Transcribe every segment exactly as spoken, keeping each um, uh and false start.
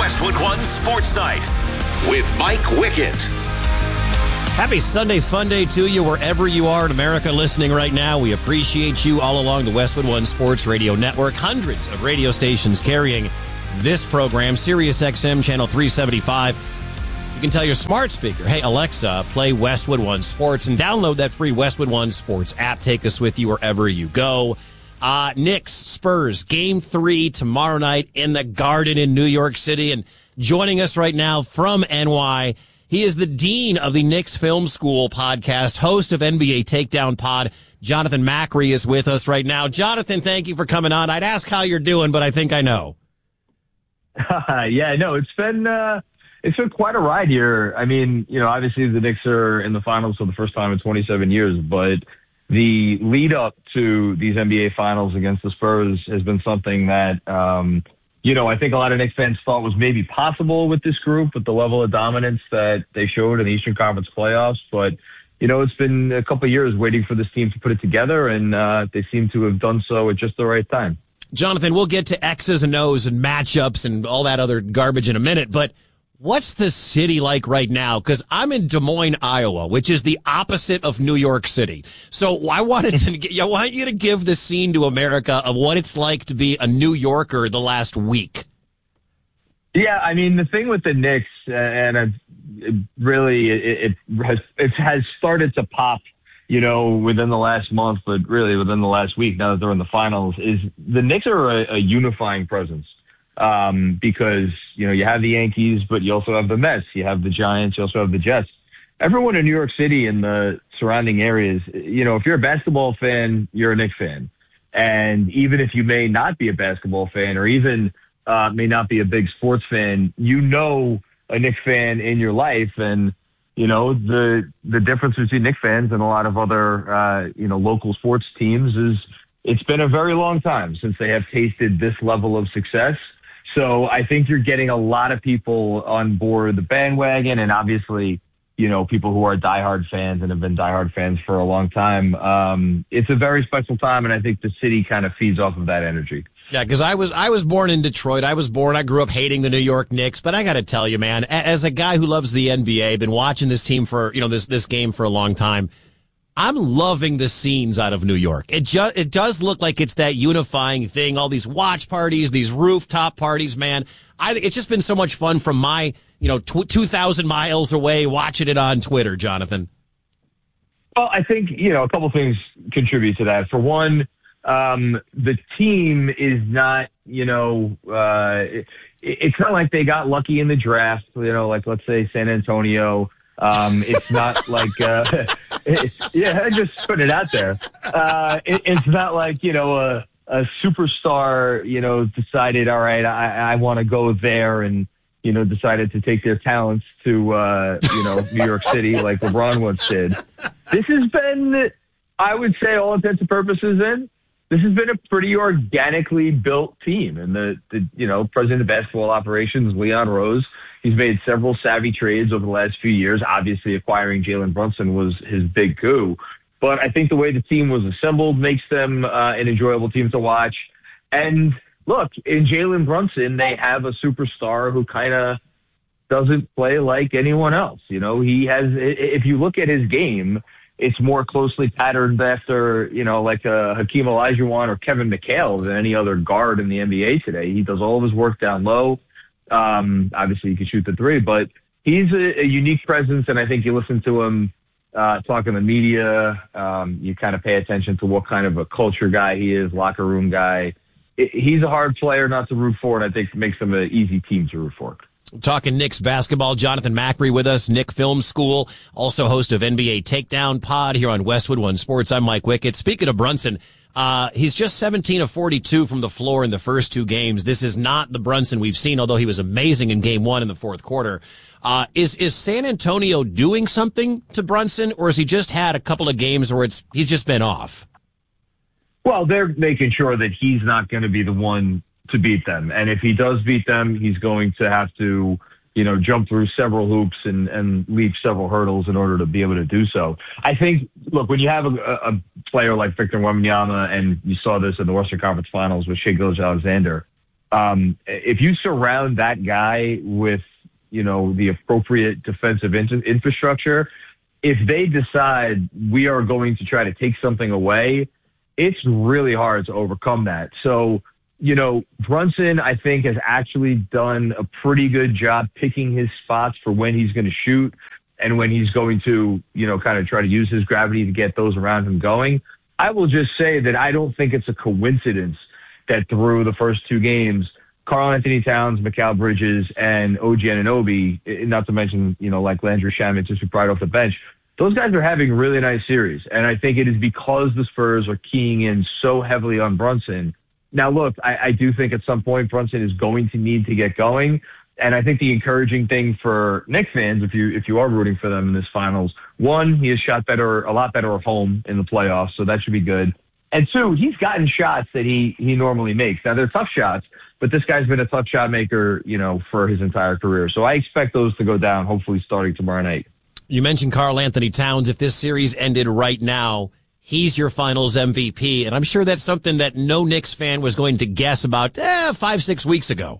Westwood One Sports Night with Mike Wickett. Happy Sunday Fun Day to you wherever you are in America listening right now. We appreciate you all along the Westwood One Sports Radio Network. Hundreds of radio stations carrying this program. Sirius X M Channel three seventy-five. You can tell your smart speaker, hey, Alexa, play Westwood One Sports, and download that free Westwood One Sports app. Take us with you wherever you go. Uh, Knicks, Spurs, game three tomorrow night in the Garden in New York City. And joining us right now from N Y, he is the dean of the Knicks Film School podcast, host of N B A Takedown Pod. Jonathan Macri is with us right now. Jonathan, thank you for coming on. I'd ask how you're doing, but I think I know. Uh, yeah, no, it's been uh, it's been quite a ride here. I mean, you know, obviously the Knicks are in the finals for the first time in twenty-seven years, but the lead up to these N B A finals against the Spurs has been something that, um, you know, I think a lot of Knicks fans thought was maybe possible with this group, with the level of dominance that they showed in the Eastern Conference playoffs. But, you know, it's been a couple of years waiting for this team to put it together, and uh, they seem to have done so at just the right time. Jonathan, we'll get to X's and O's and matchups and all that other garbage in a minute, but what's the city like right now? Because I'm in Des Moines, Iowa, which is the opposite of New York City. So I wanted to, I want you to give the scene to America of what it's like to be a New Yorker the last week. Yeah, I mean, the thing with the Knicks, and it really, it, it has it has started to pop, you know, within the last month, but really within the last week, now that they're in the finals, is the Knicks are a, a unifying presence. Um, because, you know, you have the Yankees, but you also have the Mets, you have the Giants, you also have the Jets. Everyone in New York City and the surrounding areas, you know, if you're a basketball fan, you're a Knicks fan. And even if you may not be a basketball fan, or even uh, may not be a big sports fan, you know a Knicks fan in your life. And, you know, the the difference between Knicks fans and a lot of other, uh, you know, local sports teams is it's been a very long time since they have tasted this level of success. So I think you're getting a lot of people on board the bandwagon, and obviously, you know, people who are diehard fans and have been diehard fans for a long time. Um, it's a very special time, and I think the city kind of feeds off of that energy. Yeah, because I was I was born in Detroit. I was born, I grew up hating the New York Knicks, but I got to tell you, man, as a guy who loves the N B A, been watching this team for, you know, this this game for a long time, I'm loving the scenes out of New York. It just, it does look like it's that unifying thing. All these watch parties, these rooftop parties, man. I it's just been so much fun from my, you know, tw- two thousand miles away watching it on Twitter, Jonathan. Well, I think, you know, a couple things contribute to that. For one, um, the team is not, you know, uh, it, it's not like they got lucky in the draft, you know, like let's say San Antonio. Um, it's not like, uh, it, yeah, just put it out there. Uh, it, it's not like, you know, a, a superstar, you know, decided, all right, I, I want to go there, and, you know, decided to take their talents to, uh, you know, New York City like LeBron once did. This has been, I would say, all intents and purposes, in, this has been a pretty organically built team. And the, the you know, president of basketball operations, Leon Rose, he's made several savvy trades over the last few years. Obviously, acquiring Jalen Brunson was his big coup. But I think the way the team was assembled makes them uh, an enjoyable team to watch. And look, in Jalen Brunson, they have a superstar who kind of doesn't play like anyone else. You know, he has, if you look at his game, it's more closely patterned after, you know, like uh, Hakeem Olajuwon or Kevin McHale than any other guard in the N B A today. He does all of his work down low. Um, obviously, he can shoot the three, but he's a, a unique presence, and I think you listen to him uh, talk in the media. Um, you kind of pay attention to what kind of a culture guy he is, locker room guy. It, he's a hard player not to root for, and I think makes him an easy team to root for. Talking Knicks basketball, Jonathan Macri with us, Knick Film School, also host of N B A Takedown Pod here on Westwood One Sports. I'm Mike Wickett. Speaking of Brunson, uh, he's just seventeen of forty-two from the floor in the first two games. This is not the Brunson we've seen, although he was amazing in game one in the fourth quarter. Uh, is, is San Antonio doing something to Brunson, or has he just had a couple of games where it's, he's just been off? Well, they're making sure that he's not going to be the one to beat them. And if he does beat them, he's going to have to, you know, jump through several hoops and, and leap several hurdles in order to be able to do so. I think, look, when you have a, a player like Victor Wembanyama, and you saw this in the Western Conference Finals with Shai Gilgeous-Alexander, Um, if you surround that guy with, you know, the appropriate defensive in- infrastructure, if they decide we are going to try to take something away, it's really hard to overcome that. So, you know, Brunson, I think, has actually done a pretty good job picking his spots for when he's going to shoot and when he's going to, you know, kind of try to use his gravity to get those around him going. I will just say that I don't think it's a coincidence that through the first two games, Karl-Anthony Towns, Mikal Bridges, and O G Anunoby, not to mention, you know, like Landry Shamet, just right off the bench, those guys are having a really nice series. And I think it is because the Spurs are keying in so heavily on Brunson. Now, look, I, I do think at some point Brunson is going to need to get going. And I think the encouraging thing for Knicks fans, if you if you are rooting for them in this finals, one, he has shot better, a lot better at home in the playoffs, so that should be good. And two, he's gotten shots that he he normally makes. Now, they're tough shots, but this guy's been a tough shot maker, you know, for his entire career. So I expect those to go down, hopefully starting tomorrow night. You mentioned Karl-Anthony Towns. If this series ended right now, he's your finals M V P. And I'm sure that's something that no Knicks fan was going to guess about eh, five, six weeks ago.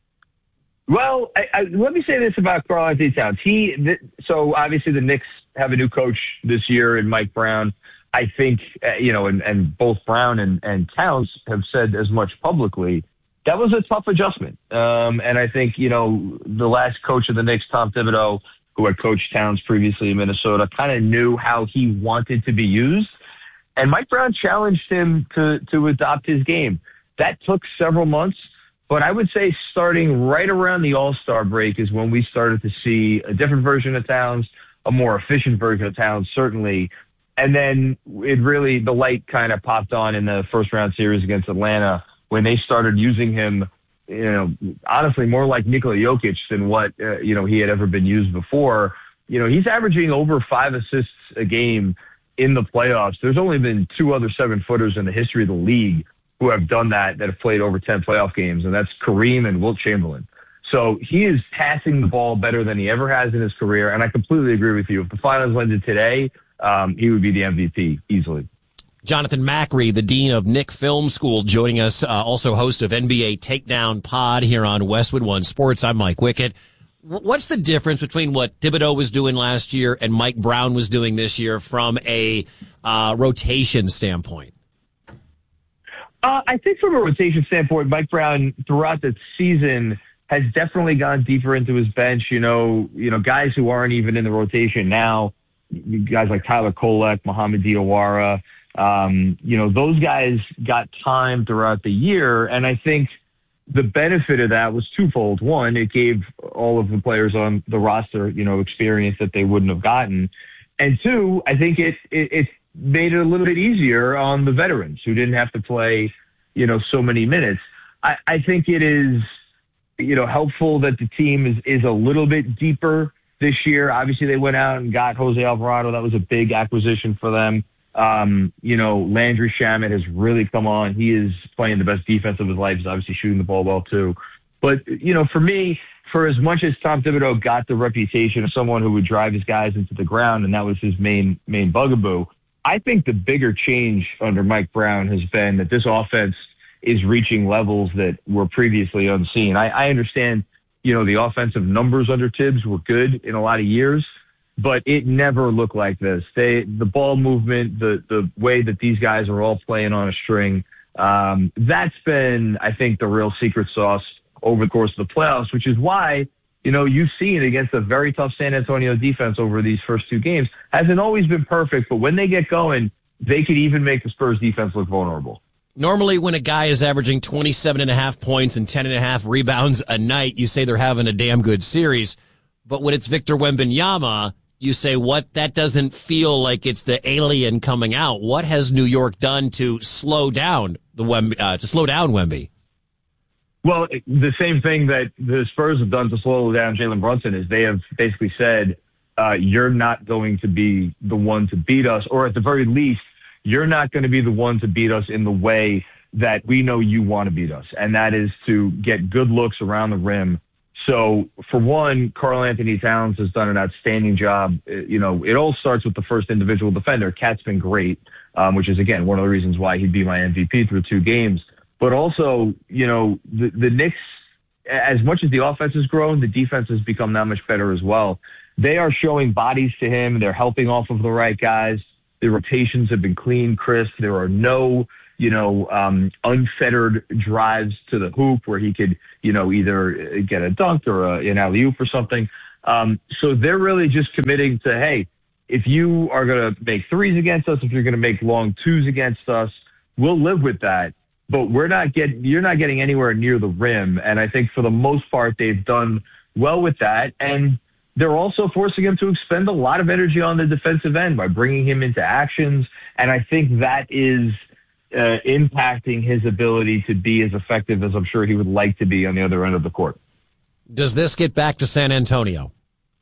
Well, I, I, let me say this about Karl-Anthony Towns. He, th- so obviously the Knicks have a new coach this year in Mike Brown. I think, uh, you know, and, and both Brown and, and Towns have said as much publicly. That was a tough adjustment. Um, and I think, you know, the last coach of the Knicks, Tom Thibodeau, who had coached Towns previously in Minnesota, kind of knew how he wanted to be used. And Mike Brown challenged him to, to adopt his game. That took several months. But I would say starting right around the All-Star break is when we started to see a different version of Towns, a more efficient version of Towns, certainly. And then it really, the light kind of popped on in the first round series against Atlanta when they started using him, you know, honestly, more like Nikola Jokic than what, uh, you know, he had ever been used before. You know, he's averaging over five assists a game in the playoffs. There's only been two other seven-footers in the history of the league who have done that, that have played over ten playoff games, and that's Kareem and Wilt Chamberlain. So he is passing the ball better than he ever has in his career, and I completely agree with you. If the finals ended today, um, he would be the M V P easily. Jonathan Macri, the dean of Knick Film School, joining us, uh, also host of N B A Takedown Pod here on Westwood One Sports. I'm Mike Wickett. What's the difference between what Thibodeau was doing last year and Mike Brown was doing this year from a uh, rotation standpoint? Uh, I think from a rotation standpoint, Mike Brown throughout the season has definitely gone deeper into his bench. You know, you know, guys who aren't even in the rotation now, guys like Tyler Kolek, Mohamed Diawara, um, you know, those guys got time throughout the year. And I think the benefit of that was twofold. One, it gave all of the players on the roster, you know, experience that they wouldn't have gotten. And two, I think it, it, it made it a little bit easier on the veterans who didn't have to play, you know, so many minutes. I, I think it is, you know, helpful that the team is, is a little bit deeper this year. Obviously, they went out and got Jose Alvarado. That was a big acquisition for them. Um, you know, Landry Shamet has really come on. He is playing the best defense of his life. He's obviously shooting the ball well, too. But, you know, for me, for as much as Tom Thibodeau got the reputation of someone who would drive his guys into the ground, and that was his main main bugaboo, I think the bigger change under Mike Brown has been that this offense is reaching levels that were previously unseen. I, I understand, you know, the offensive numbers under Tibbs were good in a lot of years, but it never looked like this. They, the ball movement, the the way that these guys are all playing on a string, um, that's been, I think, the real secret sauce over the course of the playoffs, which is why, you know, you've seen against a very tough San Antonio defense over these first two games. Hasn't always been perfect, but when they get going, they could even make the Spurs defense look vulnerable. Normally, when a guy is averaging twenty-seven and a half points and ten and a half rebounds a night, you say they're having a damn good series. But when it's Victor Wembanyama, you say, what? That doesn't feel like it's the alien coming out. What has New York done to slow down the Wemby, uh, to slow down Wemby? Well, the same thing that the Spurs have done to slow down Jalen Brunson is they have basically said, uh, you're not going to be the one to beat us, or at the very least, you're not going to be the one to beat us in the way that we know you want to beat us, and that is to get good looks around the rim. So, for one, Karl-Anthony Towns has done an outstanding job. You know, it all starts with the first individual defender. Cat's been great, um, which is, again, one of the reasons why he'd be my M V P through two games. But also, you know, the, the Knicks, as much as the offense has grown, the defense has become that much better as well. They are showing bodies to him. They're helping off of the right guys. The rotations have been clean, crisp. There are no, you know, um, unfettered drives to the hoop where he could, you know, either get a dunk or a, an alley-oop or something. Um, so they're really just committing to, hey, if you are going to make threes against us, if you're going to make long twos against us, we'll live with that. But we're not getting, you're not getting anywhere near the rim. And I think for the most part, they've done well with that. And they're also forcing him to expend a lot of energy on the defensive end by bringing him into actions. And I think that is uh, impacting his ability to be as effective as I'm sure he would like to be on the other end of the court. Does this get back to San Antonio?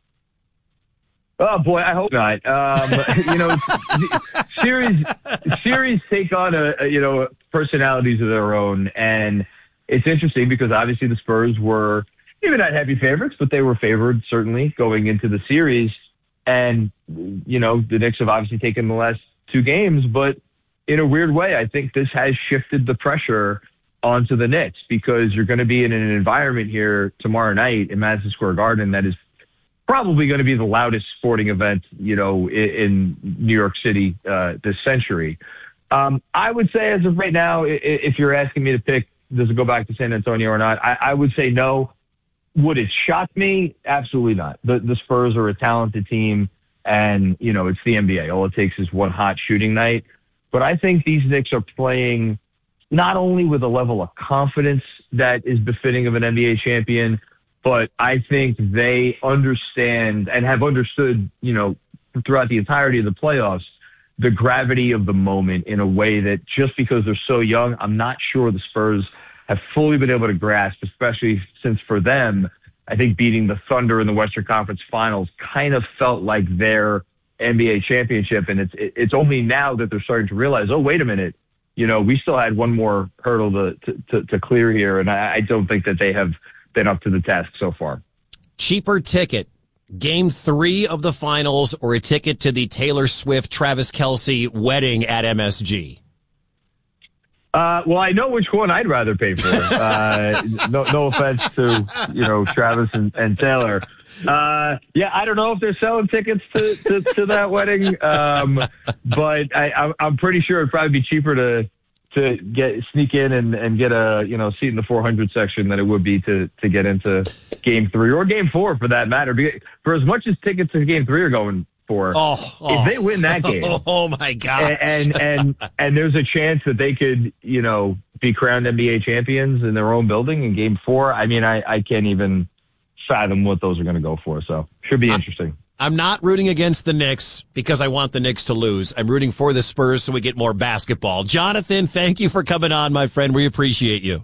Oh, boy, I hope not. Um, you know, series series take on, a, a, you know, personalities of their own. And it's interesting because obviously the Spurs were maybe not heavy favorites, but they were favored certainly going into the series. And, you know, the Knicks have obviously taken the last two games, but in a weird way, I think this has shifted the pressure onto the Knicks because you're going to be in an environment here tomorrow night in Madison Square Garden that is probably going to be the loudest sporting event, you know, in, in New York City uh, this century. Um, I would say as of right now, if you're asking me to pick, does it go back to San Antonio or not? I, I would say no. Would it shock me? Absolutely not. The, the Spurs are a talented team, and, you know, it's the N B A. All it takes is one hot shooting night. But I think these Knicks are playing not only with a level of confidence that is befitting of an N B A champion, but I think they understand and have understood, you know, throughout the entirety of the playoffs, the gravity of the moment in a way that just because they're so young, I'm not sure the Spurs have fully been able to grasp, especially since for them, I think beating the Thunder in the Western Conference Finals kind of felt like their N B A championship. And it's it's only now that they're starting to realize, oh, wait a minute, you know, we still had one more hurdle to to, to clear here. And I, I don't think that they have been up to the task so far. Cheaper ticket, game three of the finals, or a ticket to the Taylor Swift, Travis Kelce wedding at M S G? Uh, well, I know which one I'd rather pay for. Uh, no, no offense to, you know, Travis and, and Taylor. Uh, yeah, I don't know if they're selling tickets to, to, to that wedding, um, but I, I'm pretty sure it'd probably be cheaper to to get sneak in and, and get a, you know, seat in the four hundred section than it would be to to get into game three or game four for that matter. For as much as tickets to game three are going for, oh, oh. if they win that game, oh my god, and, and and and there's a chance that they could, you know, be crowned N B A champions in their own building in game four. I mean, I, I can't even fathom what those are going to go for. So should be interesting. I'm not rooting against the Knicks because I want the Knicks to lose. I'm rooting for the Spurs so we get more basketball. Jonathan, thank you for coming on, my friend. We appreciate you.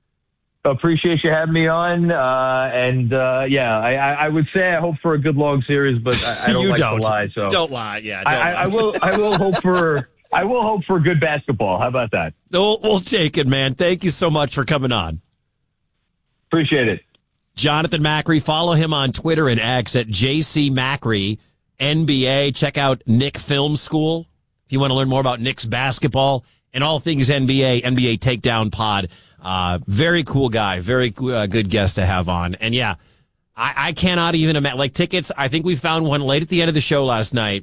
Appreciate you having me on. Uh, and, uh, yeah, I, I would say I hope for a good long series, but I, I don't you like don't. to lie. So don't lie. Yeah, don't I, lie. I, I will. I will hope for. I will hope for good basketball. How about that? We'll, we'll take it, man. Thank you so much for coming on. Appreciate it. Jonathan Macri. Follow him on Twitter and X at J C Macri N B A. Check out Knick Film School if you want to learn more about Knicks basketball and all things N B A. N B A Takedown Pod. Uh, very cool guy. Very uh, good guest to have on. And yeah, I, I cannot even imagine, like tickets. I think we found one late at the end of the show last night.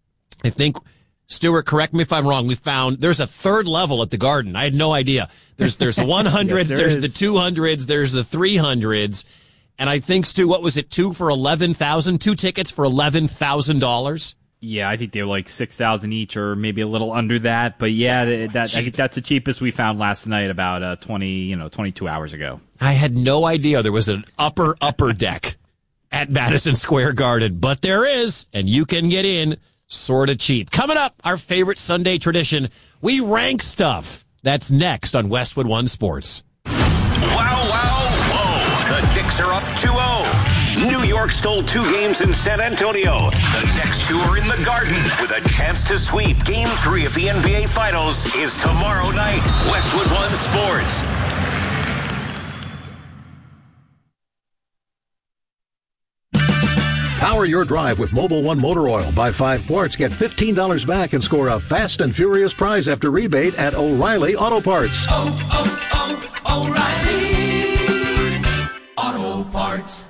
I think, Stuart, correct me if I'm wrong. We found there's a third level at the Garden. I had no idea. There's, there's the one hundreds, yes, there there's is. the two hundreds, there's the three hundreds. And I think, Stu, what was it? Two for eleven thousand, two tickets for eleven thousand dollars. Yeah, I think they were like six thousand each, or maybe a little under that. But yeah, that, that I think that's the cheapest we found last night, about uh, twenty, you know, twenty-two hours ago. I had no idea there was an upper upper deck at Madison Square Garden, but there is, and you can get in sort of cheap. Coming up, our favorite Sunday tradition: we rank stuff. That's next on Westwood One Sports. Wow, wow, whoa! The Knicks are up two oh. New York stole two games in San Antonio. The next two are in the Garden with a chance to sweep. Game three of the N B A Finals is tomorrow night. Westwood One Sports. Power your drive with Mobil one Motor Oil. Buy five quarts, get fifteen dollars back, and score a fast and furious prize after rebate at O'Reilly Auto Parts. Oh, oh, oh, O'Reilly Auto Parts.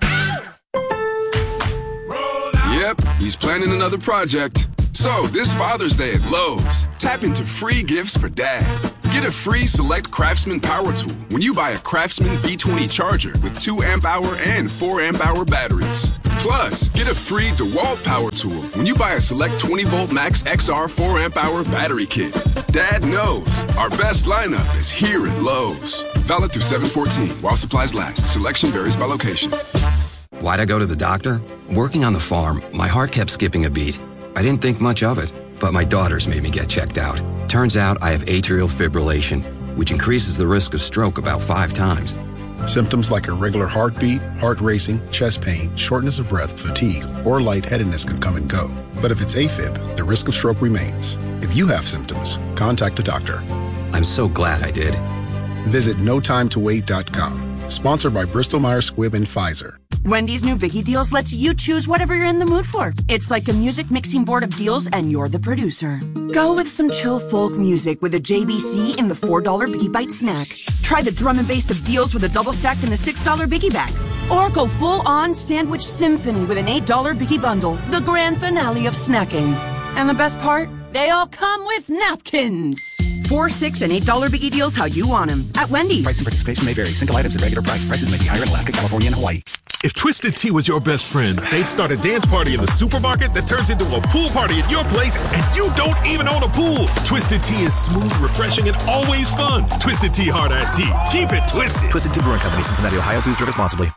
Yep, he's planning another project. So, this Father's Day at Lowe's, tap into free gifts for Dad. Get a free Select Craftsman power tool when you buy a Craftsman V twenty charger with two amp hour and four amp hour batteries. Plus, get a free DeWalt power tool when you buy a Select twenty volt Max X R four amp hour battery kit. Dad knows our best lineup is here at Lowe's. Valid through seven fourteen while supplies last. Selection varies by location. Why'd I go to the doctor? Working on the farm, my heart kept skipping a beat. I didn't think much of it, but my daughters made me get checked out. Turns out I have atrial fibrillation, which increases the risk of stroke about five times. Symptoms like irregular heartbeat, heart racing, chest pain, shortness of breath, fatigue, or lightheadedness can come and go. But if it's AFib, the risk of stroke remains. If you have symptoms, contact a doctor. I'm so glad I did. Visit no time to wait dot com. Sponsored by Bristol Myers Squibb and Pfizer. Wendy's new Biggie Deals lets you choose whatever you're in the mood for. It's like a music mixing board of deals, and you're the producer. Go with some chill folk music with a J B C in the four dollar Biggie Bite snack. Try the drum and bass of deals with a double stack in the six dollar Biggie Bag. Or go full-on sandwich symphony with an eight dollar Biggie Bundle, the grand finale of snacking. And the best part? They all come with napkins. Four, six, and eight dollar Biggie Deals how you want them at Wendy's. Price and participation may vary. Single items at regular price. Prices may be higher in Alaska, California, and Hawaii. If Twisted Tea was your best friend, they'd start a dance party in the supermarket that turns into a pool party at your place, and you don't even own a pool. Twisted Tea is smooth, refreshing, and always fun. Twisted Tea Hard Iced Tea. Keep it twisted. Twisted Tea Brewing Company, Cincinnati, Ohio. Please drink responsibly.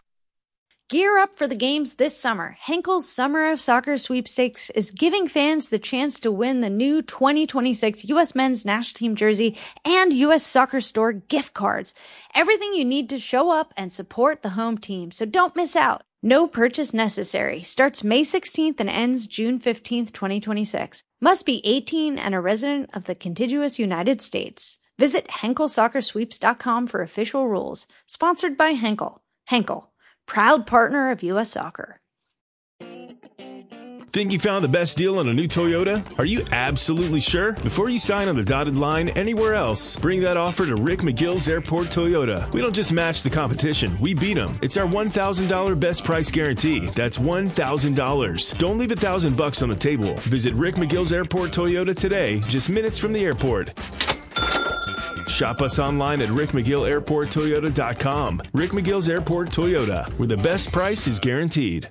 Gear up for the games this summer. Henkel's Summer of Soccer Sweepstakes is giving fans the chance to win the new twenty twenty-six U S Men's National Team jersey and U S Soccer Store gift cards. Everything you need to show up and support the home team, so don't miss out. No purchase necessary. Starts May sixteenth and ends June fifteenth, twenty twenty-six. Must be eighteen and a resident of the contiguous United States. Visit Henkel Soccer Sweeps dot com for official rules. Sponsored by Henkel. Henkel. Proud partner of U S Soccer. Think you found the best deal on a new Toyota? Are you absolutely sure? Before you sign on the dotted line anywhere else, bring that offer to Rick McGill's Airport Toyota. We don't just match the competition, we beat them. It's our one thousand dollars best price guarantee. That's one thousand dollars. Don't leave a thousand bucks on the table. Visit Rick McGill's Airport Toyota today, just minutes from the airport. Shop us online at rick mcgill airport toyota dot com. Rick McGill's Airport Toyota, where the best price is guaranteed.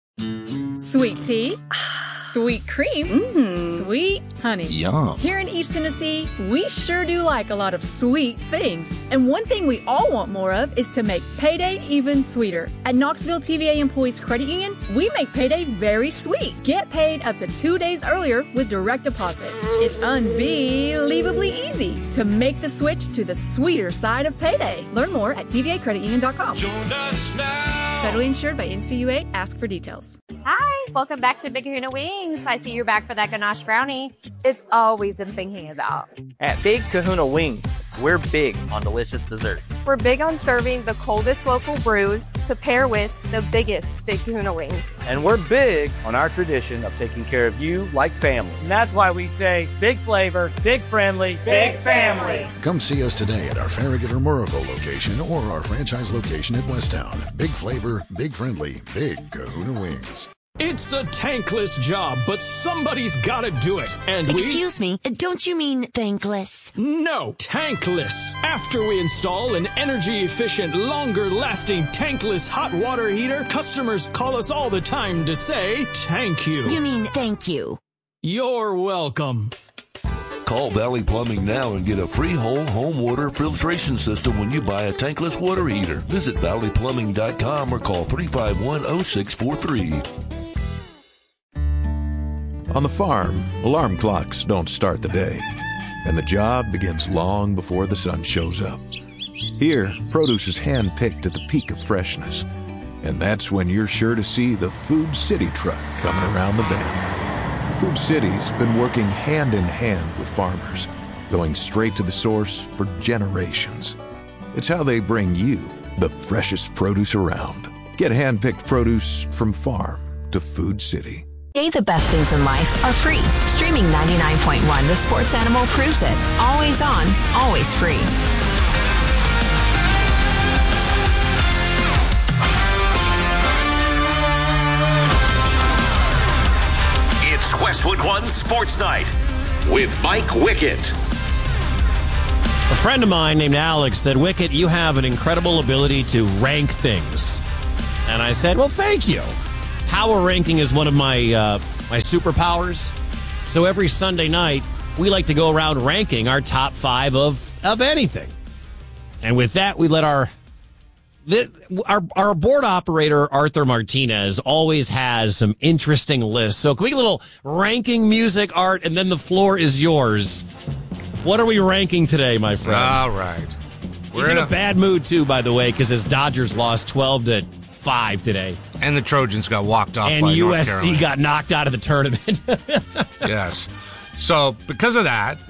Sweet tea, sweet cream, mm. sweet honey. Yum. Here in East Tennessee, we sure do like a lot of sweet things. And one thing we all want more of is to make payday even sweeter. At Knoxville T V A Employees Credit Union, we make payday very sweet. Get paid up to two days earlier with direct deposit. It's unbelievably easy to make the switch to the sweeter side of payday. Learn more at t v a credit union dot com. Join us now. Federally insured by N C U A. Ask for details. Hi, welcome back to Big Kahuna Wings. I see you're back for that ganache brownie. It's always been thinking about. At Big Kahuna Wings, we're big on delicious desserts. We're big on serving the coldest local brews to pair with the biggest Big Kahuna Wings. And we're big on our tradition of taking care of you like family. And that's why we say big flavor, big friendly, big family. Come see us today at our Farragut or Murrayville location or our franchise location at Westtown. Big flavor, big friendly, Big Kahuna Wings. It's a tankless job, but somebody's gotta do it. And we... Excuse me, don't you mean thankless? No, tankless. After we install an energy-efficient, longer-lasting tankless hot water heater, customers call us all the time to say, thank you. You mean thank you. You're welcome. Call Valley Plumbing now and get a free whole home water filtration system when you buy a tankless water heater. Visit valley plumbing dot com or call three five one, oh six four three. On the farm, alarm clocks don't start the day, and the job begins long before the sun shows up. Here, produce is hand-picked at the peak of freshness, and that's when you're sure to see the Food City truck coming around the bend. Food City's been working hand-in-hand with farmers, going straight to the source for generations. It's how they bring you the freshest produce around. Get hand-picked produce from farm to Food City. Today, the best things in life are free. Streaming ninety-nine point one, The Sports Animal proves it. Always on, always free. It's Westwood One Sports Night with Mike Wickett. A friend of mine named Alex said, Wickett, you have an incredible ability to rank things. And I said, well, thank you. Power ranking is one of my uh, my superpowers. So every Sunday night, we like to go around ranking our top five of, of anything. And with that, we let our, the, our our board operator, Arthur Martinez, always has some interesting lists. So can we get a little ranking music, Art, and then the floor is yours. What are we ranking today, my friend? All right. We're He's in a, a bad mood, too, by the way, because his Dodgers lost twelve to five today. And the Trojans got walked off and by U S C North Carolina. got knocked out of the tournament. Yes. So, because of that,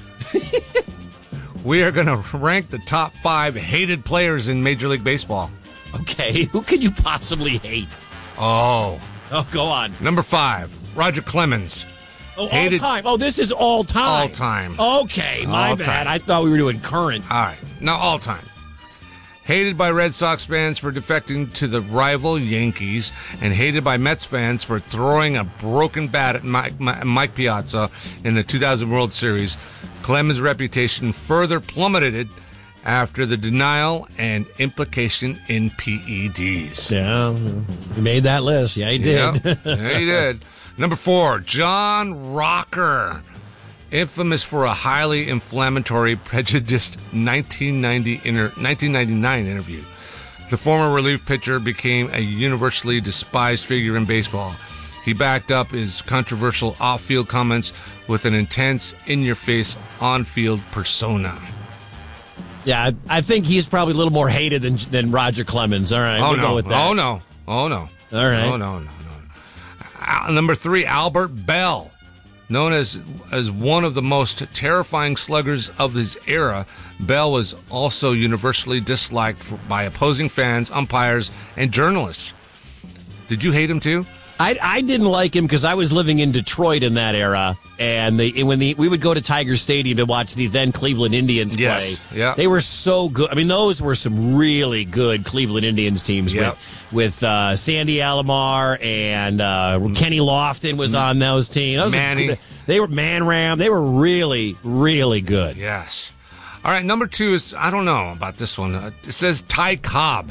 we are going to rank the top five hated players in Major League Baseball. Okay. Who can you possibly hate? Oh. Oh, go on. Number five, Roger Clemens. Oh, hated, all time. Oh, this is all time. All time. Okay, my all bad. Time. I thought we were doing current. All right. No, all time. Hated by Red Sox fans for defecting to the rival Yankees, and hated by Mets fans for throwing a broken bat at Mike, Mike Piazza in the two thousand World Series. Clemens' reputation further plummeted after the denial and implication in P E Ds. Yeah, he made that list. Yeah, he did. Yep. Yeah, he did. Number four, John Rocker. Infamous for a highly inflammatory, prejudiced nineteen ninety inter- nineteen ninety-nine interview. The former relief pitcher became a universally despised figure in baseball. He backed up his controversial off-field comments with an intense, in-your-face, on-field persona. Yeah, I think he's probably a little more hated than than Roger Clemens. All right, oh, we'll no. go with that. Oh, no. Oh, no. All right. Oh, no, no, no. Uh, number three, Albert Bell. Known as as one of the most terrifying sluggers of his era, Bell was also universally disliked for, by opposing fans, umpires, and journalists. Did you hate him too? I, I didn't like him because I was living in Detroit in that era, and they when the we would go to Tiger Stadium to watch the then Cleveland Indians play. Yes, yeah. They were so good. I mean, those were some really good Cleveland Indians teams yep. with with uh, Sandy Alomar and uh, Kenny Lofton was on those teams. Those Manny. Were, they were Man Ram. They were really, really good. Yes. All right, number two is, I don't know about this one. Uh, it says Ty Cobb.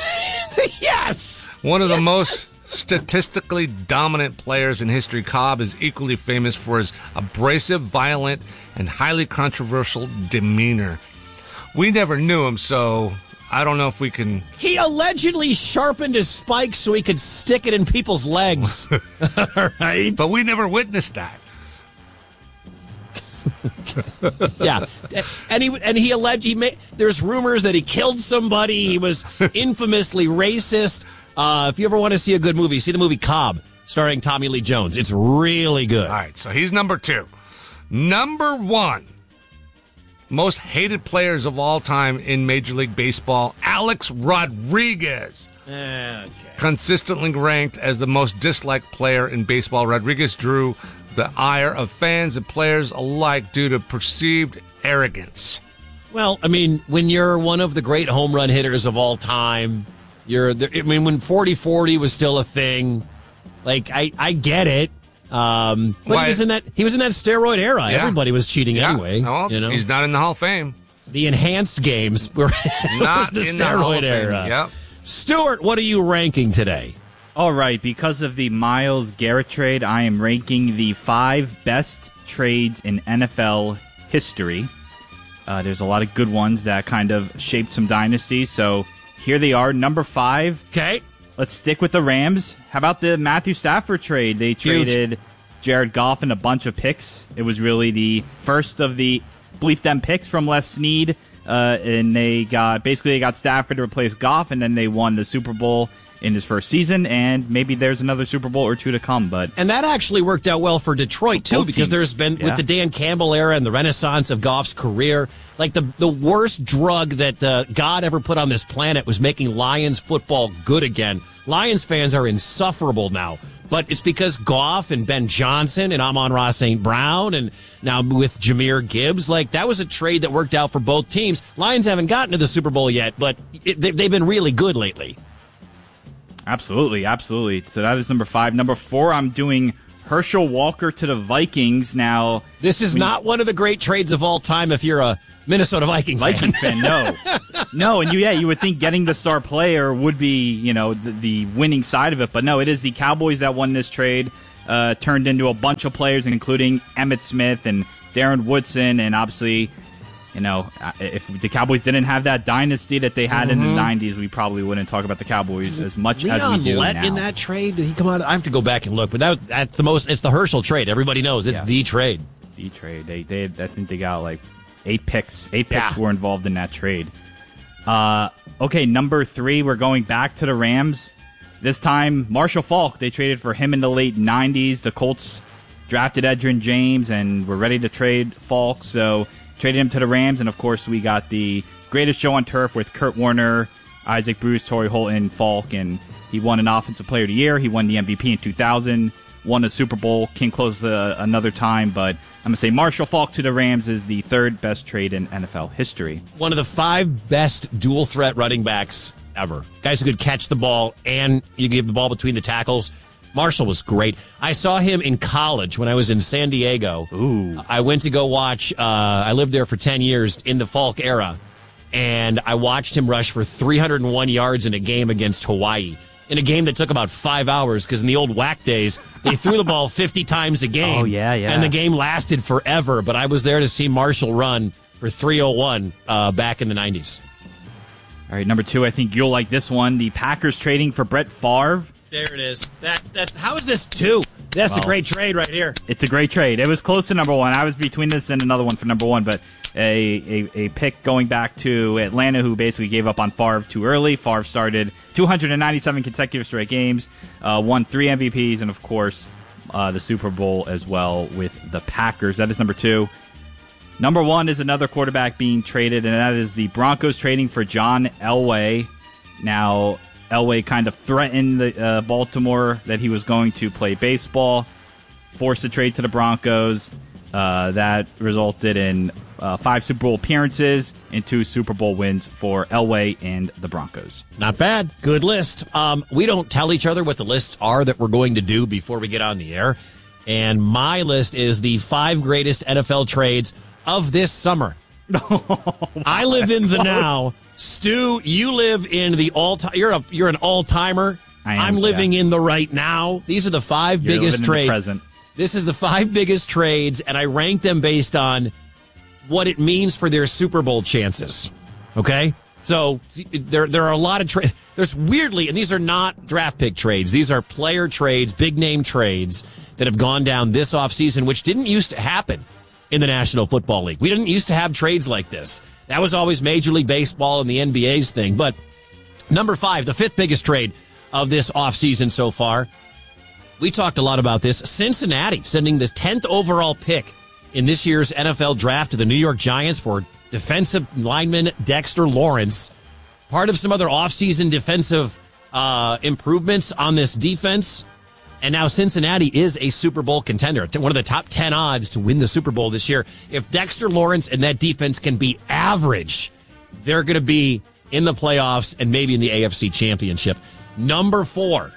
Yes! One of yes. the most statistically dominant players in history. Cobb is equally famous for his abrasive, violent, and highly controversial demeanor. We never knew him, so I don't know if we can... He allegedly sharpened his spikes so he could stick it in people's legs. Right? But we never witnessed that. Yeah, and he and he alleged he made. There's rumors that he killed somebody. He was infamously racist. Uh, if you ever want to see a good movie, see the movie Cobb, starring Tommy Lee Jones. It's really good. All right, so he's number two. Number one, most hated players of all time in Major League Baseball, Alex Rodriguez. Okay. Consistently ranked as the most disliked player in baseball, Rodriguez drew the ire of fans and players alike due to perceived arrogance. Well, I mean, when you're one of the great home run hitters of all time, you're. The, I mean, when forty forty was still a thing, like I, I get it. Um, but Why? he was in that. He was in that steroid era. Yeah. Everybody was cheating yeah. anyway. No, you know? He's not in the Hall of Fame. The enhanced games were not was the in the Hall steroid of Fame. era. Yep. Stuart, what are you ranking today? All right, because of the Myles Garrett trade, I am ranking the five best trades in N F L history. Uh, there's a lot of good ones that kind of shaped some dynasties, so here they are. Number five. Okay. Let's stick with the Rams. How about the Matthew Stafford trade? They traded Huge. Jared Goff and a bunch of picks. It was really the first of the bleep them picks from Les Snead, uh, and they got basically they got Stafford to replace Goff, and then they won the Super Bowl in his first season, and maybe there's another Super Bowl or two to come. But and that actually worked out well for Detroit too, Both because teams. there's been Yeah. with the Dan Campbell era and the renaissance of Goff's career, like the the worst drug that uh, God ever put on this planet was making Lions football good again. Lions fans are insufferable now. but it's because Goff and Ben Johnson and Amon-Ra Saint Brown and now with Jahmyr Gibbs, like that was a trade that worked out for both teams. Lions haven't gotten to the Super Bowl yet, but it, they, they've been really good lately. Absolutely, absolutely. So that is number five. Number four, I'm doing Herschel Walker to the Vikings. Now, this is not one of the great trades of all time if you're a Minnesota Viking fan. Vikings fan, no. No, and you, yeah, you would think getting the star player would be, you know, the, the winning side of it. But no, it is the Cowboys that won this trade, uh, turned into a bunch of players, including Emmitt Smith and Darren Woodson. And obviously, you know, if the Cowboys didn't have that dynasty that they had mm-hmm. in the nineties, we probably wouldn't talk about the Cowboys as much Leon as we do Lett now. In that trade, did he come out? I have to go back and look, but that, that's the most, it's the Herschel trade. Everybody knows it's yes. the trade. The trade. They, they, I think they got like eight picks. Eight picks Yeah. were involved in that trade. Uh, okay, number three, we're going back to the Rams. This time, Marshall Faulk. They traded for him in the late nineties. The Colts drafted Edgerrin James and were ready to trade Faulk, so traded him to the Rams. And, of course, we got the greatest show on turf with Kurt Warner, Isaac Bruce, Torrey Holt, and Faulk. And he won an Offensive Player of the Year. He won the M V P in two thousand, won a Super Bowl, came close uh, another time, but I'm going to say Marshall Faulk to the Rams is the third best trade in N F L history. One of the five best dual threat running backs ever. Guys who could catch the ball and you give the ball between the tackles. Marshall was great. I saw him in college when I was in San Diego. Ooh. I went to go watch, uh, I lived there for ten years in the Faulk era, and I watched him rush for three hundred one yards in a game against Hawaii. In a game that took about five hours, because in the old W A C days, they threw the ball fifty times a game. Oh, yeah, yeah. And the game lasted forever, but I was there to see Marshall run for three oh one uh, back in the nineties. All right, number two, I think you'll like this one. The Packers trading for Brett Favre. There it is. That's, that's, how is this two? That's Well, a great trade right here. It's a great trade. It was close to number one. I was between this and another one for number one, but a, a, a pick going back to Atlanta, who basically gave up on Favre too early. Favre started two hundred ninety-seven consecutive straight games, uh, won three M V Ps, and, of course, uh, the Super Bowl as well with the Packers. That is number two. Number one is another quarterback being traded, and that is the Broncos trading for John Elway. Now, Elway kind of threatened the, uh, Baltimore that he was going to play baseball, forced a trade to the Broncos. Uh, that resulted in uh, five Super Bowl appearances and two Super Bowl wins for Elway and the Broncos. Not bad. Good list. Um, we don't tell each other what the lists are that we're going to do before we get on the air. And my list is the five greatest N F L trades of this summer. Oh, I live in the close. now. Stu, you live in the all time. You're a you're an all timer. I'm living yeah. in the right now. These are the five You're biggest living in the trades. present. This is the five biggest trades, and I rank them based on what it means for their Super Bowl chances. Okay, so there there are a lot of trades. There's weirdly, and these are not draft pick trades. These are player trades, big name trades that have gone down this offseason, which didn't used to happen in the National Football League. We didn't used to have trades like this. That was always Major League Baseball and the N B A's thing. But number five, the fifth biggest trade of this offseason so far. We talked a lot about this. Cincinnati sending the tenth overall pick in this year's N F L draft to the New York Giants for defensive lineman Dexter Lawrence. Part of some other offseason defensive uh, improvements on this defense. And now Cincinnati is a Super Bowl contender, one of the top ten odds to win the Super Bowl this year. If Dexter Lawrence and that defense can be average, they're going to be in the playoffs and maybe in the A F C Championship. Number four,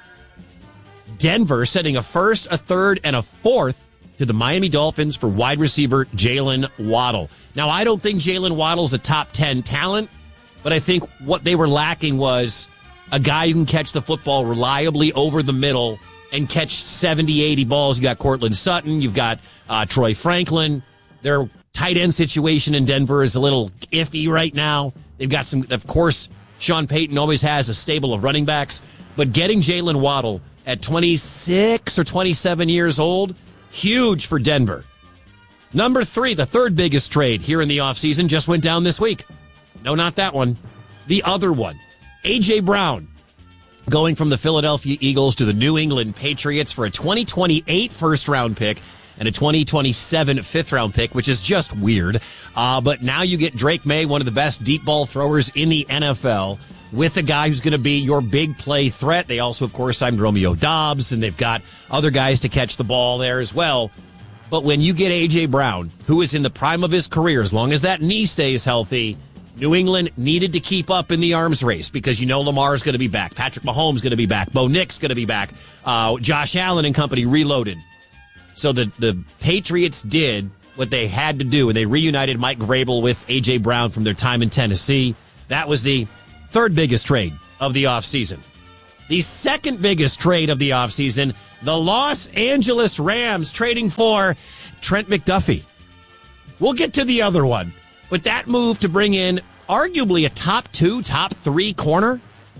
Denver sending a first, a third, and a fourth to the Miami Dolphins for wide receiver Jalen Waddle. Now, I don't think Jalen Waddle's a top ten talent, but I think what they were lacking was a guy who can catch the football reliably over the middle and catch seventy, eighty balls. You got Cortland Sutton. You've got uh, Troy Franklin. Their tight end situation in Denver is a little iffy right now. They've got some, of course, Sean Payton always has a stable of running backs, but getting Jalen Waddle at twenty-six or twenty-seven years old, huge for Denver. Number three, the third biggest trade here in the offseason just went down this week. No, not that one. The other one. A J. Brown going from the Philadelphia Eagles to the New England Patriots for a twenty twenty-eight first-round pick and a twenty twenty-seven fifth-round pick, which is just weird. Uh, but now you get Drake May, one of the best deep ball throwers in the N F L, with a guy who's going to be your big play threat. They also, of course, signed Romeo Doubs, and they've got other guys to catch the ball there as well. But when you get A J. Brown, who is in the prime of his career, as long as that knee stays healthy, New England needed to keep up in the arms race because you know Lamar's going to be back. Patrick Mahomes going to be back. Bo Nix going to be back. Uh, Josh Allen and company reloaded. So the, the Patriots did what they had to do, and they reunited Mike Vrabel with A J. Brown from their time in Tennessee. That was the third biggest trade of the offseason. The second biggest trade of the offseason, the Los Angeles Rams trading for Trent McDuffie. We'll get to the other one, but that move to bring in arguably a top two, top three corner,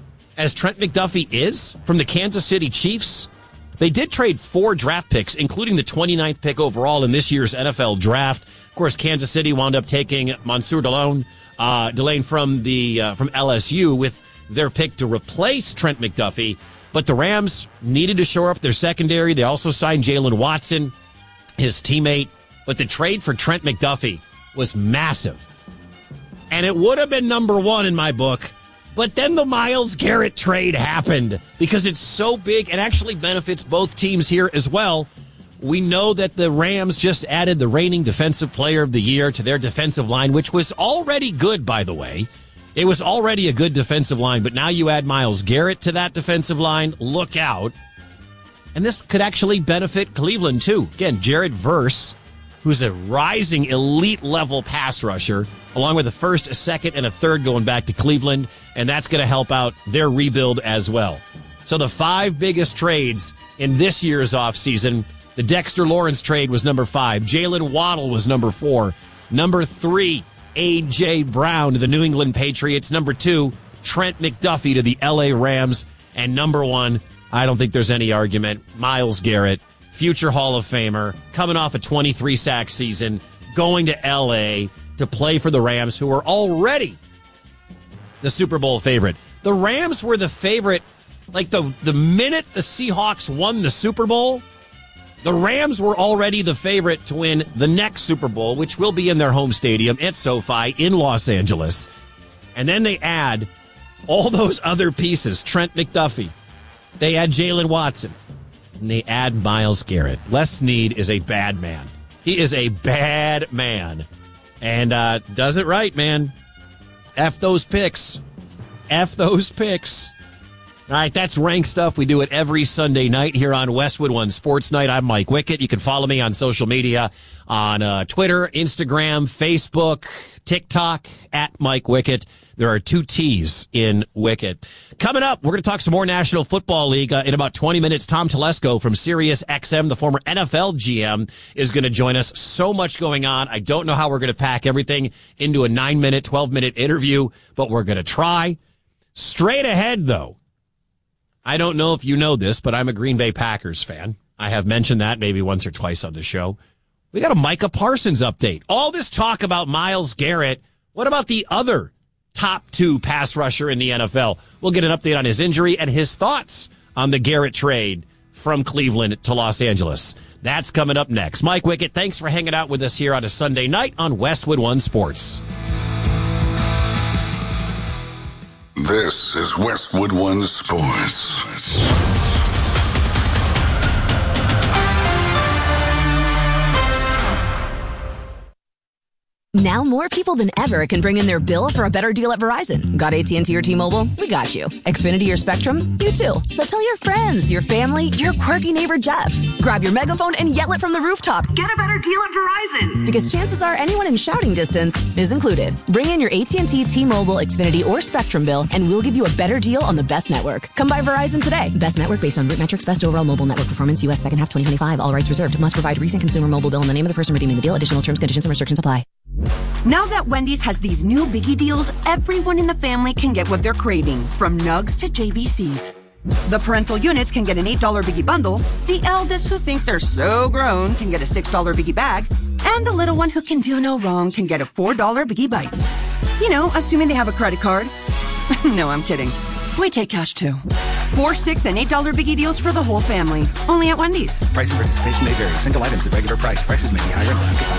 as Trent McDuffie is, from the Kansas City Chiefs. They did trade four draft picks, including the twenty-ninth pick overall in this year's N F L draft. Of course, Kansas City wound up taking Mansour Delane, uh, Delane from the uh, from L S U with their pick to replace Trent McDuffie. But the Rams needed to shore up their secondary. They also signed Jalen Watson, his teammate. But the trade for Trent McDuffie was massive. And it would have been number one in my book. But then the Myles Garrett trade happened because it's so big. It actually benefits both teams here as well. We know that the Rams just added the reigning defensive player of the year to their defensive line, which was already good, by the way. It was already a good defensive line, but now you add Myles Garrett to that defensive line. Look out. And this could actually benefit Cleveland, too. Again, Jared Verse, who's a rising elite-level pass rusher, along with a first, a second, and a third going back to Cleveland, and that's going to help out their rebuild as well. So the five biggest trades in this year's offseason, the Dexter Lawrence trade was number five. Jalen Waddle was number four. Number three, A J. Brown to the New England Patriots. Number two, Trent McDuffie to the L A Rams. And number one, I don't think there's any argument, Myles Garrett, future Hall of Famer, coming off a twenty-three sack season, going to L A to play for the Rams, who are already the Super Bowl favorite. The Rams were the favorite, like the, the minute the Seahawks won the Super Bowl, the Rams were already the favorite to win the next Super Bowl, which will be in their home stadium at SoFi in Los Angeles. And then they add all those other pieces, Trent McDuffie. They add Jalen Watson. And they add Myles Garrett. Les Snead is a bad man. He is a bad man. And uh, does it right, man. F those picks. F those picks. All right, that's Rank Stuff. We do it every Sunday night here on Westwood One Sports Night. I'm Mike Wickett. You can follow me on social media on uh, Twitter, Instagram, Facebook, TikTok, at Mike Wickett. There are two T's in Wickett. Coming up, we're going to talk some more National Football League. Uh, in about twenty minutes, Tom Telesco from Sirius X M, the former N F L G M, is going to join us. So much going on. I don't know how we're going to pack everything into a nine-minute, twelve-minute interview, but we're going to try. Straight ahead, though, I don't know if you know this, but I'm a Green Bay Packers fan. I have mentioned that maybe once or twice on the show. We got a Micah Parsons update. All this talk about Myles Garrett. What about the other top two pass rusher in the N F L? We'll get an update on his injury and his thoughts on the Garrett trade from Cleveland to Los Angeles. That's coming up next. Mike Wickett, thanks for hanging out with us here on a Sunday night on Westwood One Sports. This is Westwood One Sports. Now more people than ever can bring in their bill for a better deal at Verizon. Got A T and T or T-Mobile? We got you. Xfinity or Spectrum? You too. So tell your friends, your family, your quirky neighbor Jeff. Grab your megaphone and yell it from the rooftop. Get a better deal at Verizon. Because chances are anyone in shouting distance is included. Bring in your A T and T, T-Mobile, Xfinity, or Spectrum bill and we'll give you a better deal on the best network. Come by Verizon today. Best network based on root metrics, best overall mobile network performance, U S second half twenty twenty-five. All rights reserved. Must provide recent consumer mobile bill in the name of the person redeeming the deal. Additional terms, conditions, and restrictions apply. Now that Wendy's has these new biggie deals, everyone in the family can get what they're craving, from nugs to J B Cs. The parental units can get an eight dollar biggie bundle, the eldest who think they're so grown can get a six dollar biggie bag, and the little one who can do no wrong can get a four dollar biggie bites. You know, assuming they have a credit card. No, I'm kidding. We take cash too. Four, six, and eight dollar biggie deals for the whole family. Only at Wendy's. Price and participation may vary. Single items at regular price. Prices may be higher in Alaska.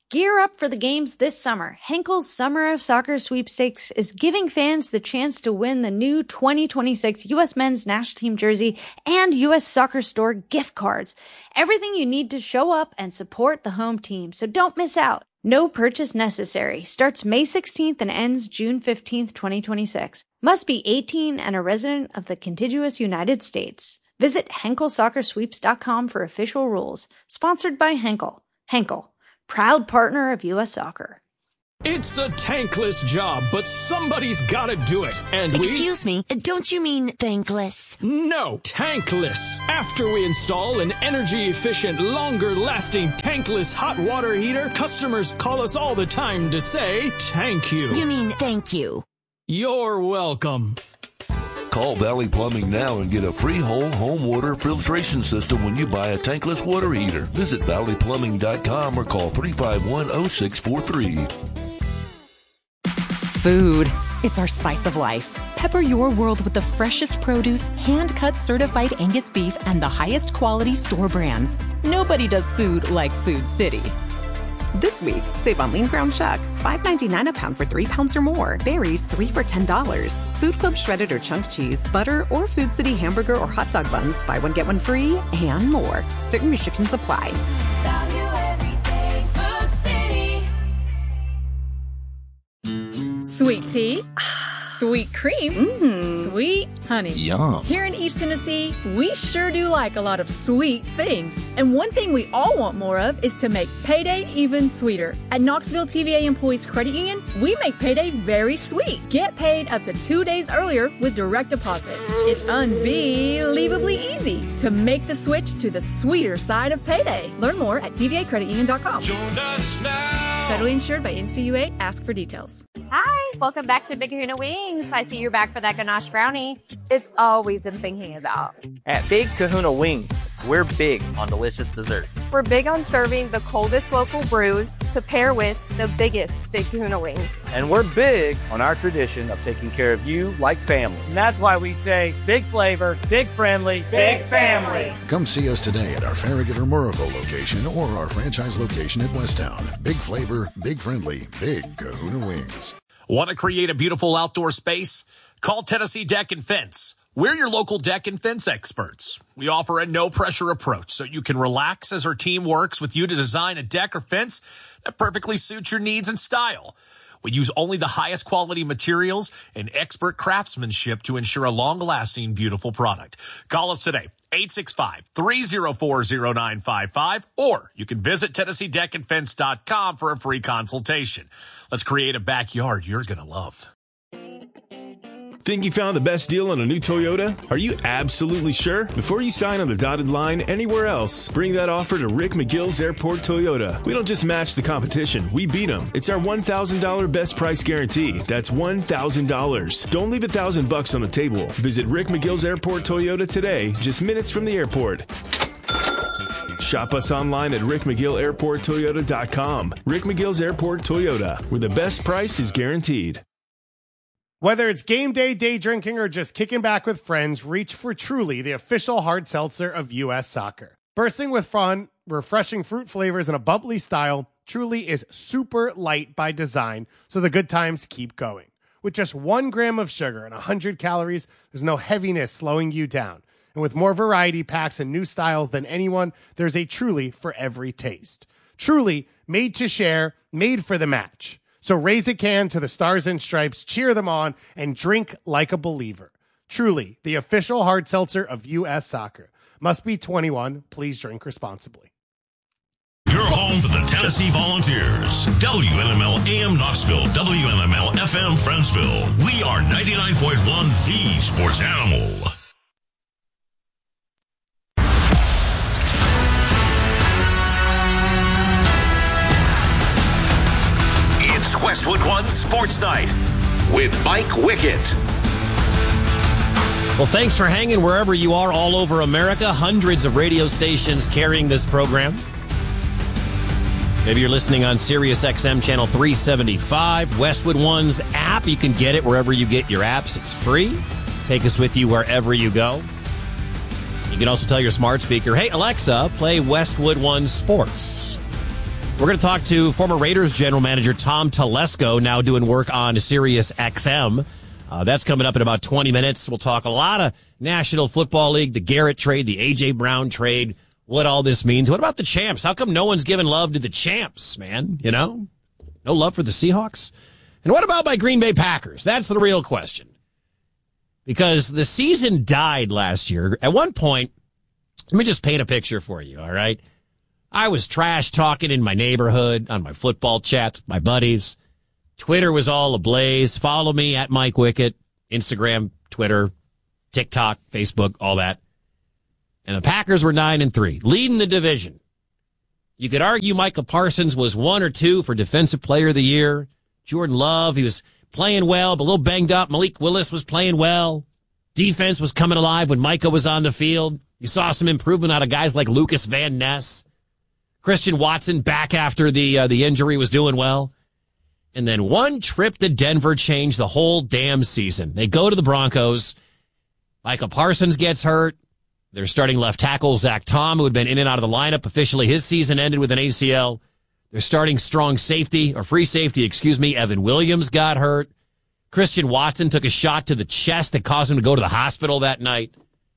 Gear up for the games this summer. Henkel's Summer of Soccer Sweepstakes is giving fans the chance to win the new twenty twenty-six U S Men's National Team jersey and U S Soccer Store gift cards. Everything you need to show up and support the home team, so don't miss out. No purchase necessary. Starts May sixteenth and ends June fifteenth, twenty twenty-six. Must be eighteen and a resident of the contiguous United States. Visit Henkel Soccer Sweeps dot com for official rules. Sponsored by Henkel. Henkel, proud partner of U S Soccer. It's a tankless job, but somebody's gotta do it. And we... Excuse me, don't you mean thankless? No, tankless. After we install an energy-efficient, longer-lasting tankless hot water heater, customers call us all the time to say, thank you. You mean thank you. You're welcome. Call Valley Plumbing now and get a free whole home water filtration system when you buy a tankless water heater. Visit valley plumbing dot com or call three five one, oh six four three. Food. It's our spice of life. Pepper your world with the freshest produce, hand-cut certified Angus beef, and the highest quality store brands. Nobody does food like Food City. This week, save on lean ground chuck, five ninety-nine a pound for three pounds or more. Berries, three for ten dollars. Food Club shredded or chunk cheese, butter, or Food City hamburger or hot dog buns, buy one, get one free, and more. Certain restrictions apply. Value everyday Food City. Sweet tea, sweet cream, mm. sweet honey. Yum. Here in East Tennessee, we sure do like a lot of sweet things. And one thing we all want more of is to make payday even sweeter. At Knoxville T V A Employees Credit Union, we make payday very sweet. Get paid up to two days earlier with direct deposit. It's unbelievably easy to make the switch to the sweeter side of payday. Learn more at T V A credit union dot com. Join us now. Federally insured by N C U A. Ask for details. Hi, welcome back to Big Kahuna Wings. I see you're back for that ganache brownie. It's always I'm thinking about. At Big Kahuna Wings, we're big on delicious desserts. We're big on serving the coldest local brews to pair with the biggest Big Kahuna Wings. And we're big on our tradition of taking care of you like family. And that's why we say big flavor, big friendly, big family. Come see us today at our Farragut or Murrayville location or our franchise location at Westtown. Big flavor, big friendly, Big Kahuna Wings. Want to create a beautiful outdoor space? Call Tennessee Deck and Fence. We're your local deck and fence experts. We offer a no-pressure approach so you can relax as our team works with you to design a deck or fence that perfectly suits your needs and style. We use only the highest quality materials and expert craftsmanship to ensure a long-lasting, beautiful product. Call us today, eight six five, three oh four, oh nine five five, or you can visit Tennessee Deck and Fence dot com for a free consultation. Let's create a backyard you're going to love. Think you found the best deal on a new Toyota? Are you absolutely sure? Before you sign on the dotted line anywhere else, bring that offer to Rick McGill's Airport Toyota. We don't just match the competition, we beat them. It's our one thousand dollars best price guarantee. That's one thousand dollars. Don't leave a thousand bucks on the table. Visit Rick McGill's Airport Toyota today, just minutes from the airport. Shop us online at rick mcgill airport toyota dot com. Rick McGill's Airport Toyota, where the best price is guaranteed. Whether it's game day, day drinking, or just kicking back with friends, reach for Truly, the official hard seltzer of U S Soccer. Bursting with fun, refreshing fruit flavors, and a bubbly style, Truly is super light by design, so the good times keep going. With just one gram of sugar and one hundred calories, there's no heaviness slowing you down. And with more variety packs and new styles than anyone, there's a Truly for every taste. Truly, made to share, made for the match. So raise a can to the Stars and Stripes, cheer them on, and drink like a believer. Truly, the official hard seltzer of U S Soccer. Must be twenty-one. Please drink responsibly. Your home for the Tennessee Volunteers. W N M L A M Knoxville, W N M L F M Friendsville. We are ninety-nine point one The Sports Animal. It's Westwood One Sports Night with Mike Wickett. Well, thanks for hanging wherever you are all over America. Hundreds of radio stations carrying this program. Maybe you're listening on Sirius X M channel three seventy-five, Westwood One's app. You can get it wherever you get your apps. It's free. Take us with you wherever you go. You can also tell your smart speaker, hey, Alexa, play Westwood One Sports. We're going to talk to former Raiders general manager Tom Telesco, now doing work on Sirius X M. Uh, that's coming up in about twenty minutes. We'll talk a lot of National Football League, the Garrett trade, the A J. Brown trade, what all this means. What about the champs? How come no one's giving love to the champs, man? You know? No love for the Seahawks? And what about my Green Bay Packers? That's the real question. Because the season died last year. At one point, let me just paint a picture for you, all right? I was trash talking in my neighborhood on my football chats with my buddies. Twitter was all ablaze. Follow me at Mike Wickett, Instagram, Twitter, TikTok, Facebook, all that. And the Packers were nine and three, leading the division. You could argue Micah Parsons was one or two for Defensive Player of the Year. Jordan Love, he was playing well, but a little banged up. Malik Willis was playing well. Defense was coming alive when Micah was on the field. You saw some improvement out of guys like Lucas Van Ness. Christian Watson back after the uh, the injury was doing well. And then one trip to Denver changed the whole damn season. They go to the Broncos. Micah Parsons gets hurt. Their starting left tackle, Zach Tom, who had been in and out of the lineup, officially his season ended with an A C L. Their starting strong safety, or free safety, excuse me, Evan Williams got hurt. Christian Watson took a shot to the chest that caused him to go to the hospital that night.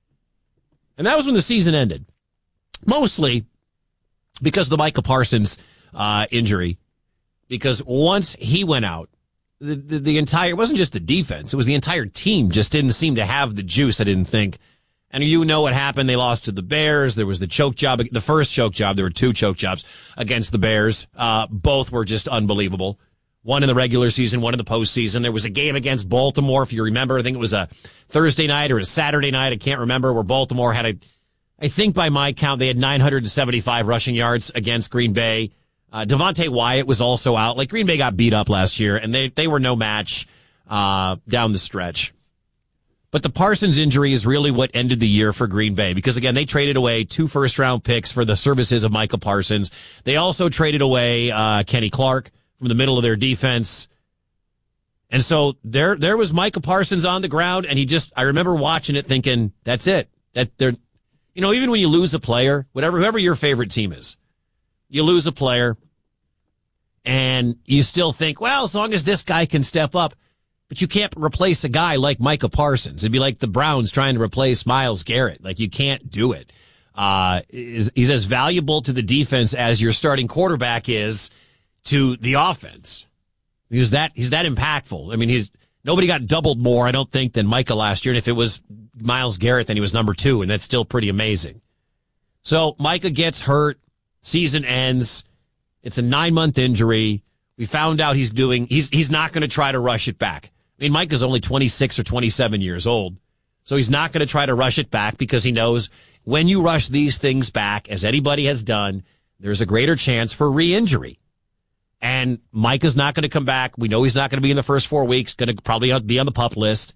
And that was when the season ended. Mostly because of the Micah Parsons uh, injury. Because once he went out, the, the, the entire, it wasn't just the defense, it was the entire team just didn't seem to have the juice, I didn't think. And you know what happened. They lost to the Bears. There was the choke job, the first choke job. There were two choke jobs against the Bears. Uh, both were just unbelievable. One in the regular season, one in the postseason. There was a game against Baltimore, if you remember. I think it was a Thursday night or a Saturday night. I can't remember, where Baltimore had a, I think by my count, they had nine hundred seventy-five rushing yards against Green Bay. Uh, Devontae Wyatt was also out. Like, Green Bay got beat up last year, and they, they were no match uh, down the stretch. But the Parsons injury is really what ended the year for Green Bay, because, again, they traded away two first-round picks for the services of Micah Parsons. They also traded away uh, Kenny Clark from the middle of their defense. And so there there was Micah Parsons on the ground, and he just, I remember watching it thinking, that's it. That they're, you know, even when you lose a player, whatever, whoever your favorite team is, you lose a player, and you still think, well, as long as this guy can step up. But you can't replace a guy like Micah Parsons. It'd be like the Browns trying to replace Myles Garrett. Like, you can't do it. Uh, he's as valuable to the defense as your starting quarterback is to the offense. He's that, he's that impactful. I mean, he's, nobody got doubled more, I don't think, than Micah last year. And if it was Myles Garrett, then he was number two, and that's still pretty amazing. So Micah gets hurt. Season ends. It's a nine-month injury. We found out he's doing, he's, he's not going to try to rush it back. I mean, Micah's only twenty-six or twenty-seven years old, so he's not going to try to rush it back, because he knows when you rush these things back, as anybody has done, there's a greater chance for re-injury. And Micah's not going to come back. We know he's not going to be in the first four weeks, going to probably be on the PUP list.